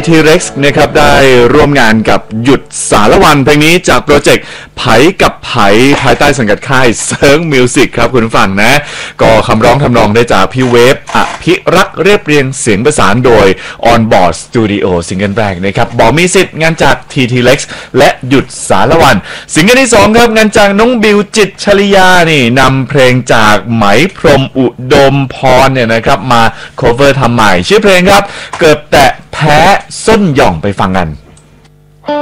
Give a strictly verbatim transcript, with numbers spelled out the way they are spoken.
ที เร็กซ์ นะครับได้ร่วมงานกับหยุดสารวันเพลงนี้จากโปรเจกต์ไผกับไผภายใต้สังกัดค่ายเซิร์งมิวสิกครับคุณผู้ฟังนะก็คำร้องทำนองได้จากพี่เวฟอภิรักษ์เรียบเรียงเสียงประสานโดย On Board Studio ซิงเกิลแรกนะครับบอกมีสิทธิ์งานจาก ที ที เร็กซ์ และหยุดสารวันซิงเกิลที่สองครับงานจากน้องบิวจิตรชลิยานี่นำเพลงจากไหมพรหมอุดมพรเนี่ยนะครับมา cover ทำใหม่ชื่อเพลงครับเกิดแต่แพ้ส้นหย่องไปฟังกัน